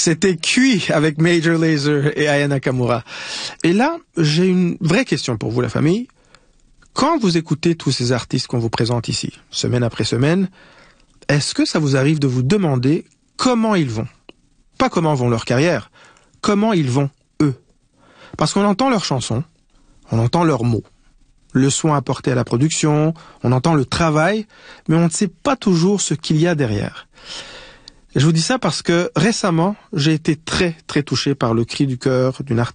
C'était Cuit avec Major Lazer et Aya Nakamura. Et là, j'ai une vraie question pour vous, la famille. Quand vous écoutez tous ces artistes qu'on vous présente ici, semaine après semaine, est-ce que ça vous arrive de vous demander comment ils vont? Pas comment vont leur carrière, comment ils vont eux. Parce qu'on entend leurs chansons, on entend leurs mots, le soin apporté à la production, on entend le travail, mais on ne sait pas toujours ce qu'il y a derrière. Et je vous dis ça parce que récemment, j'ai été très touché par le cri du cœur d'une artiste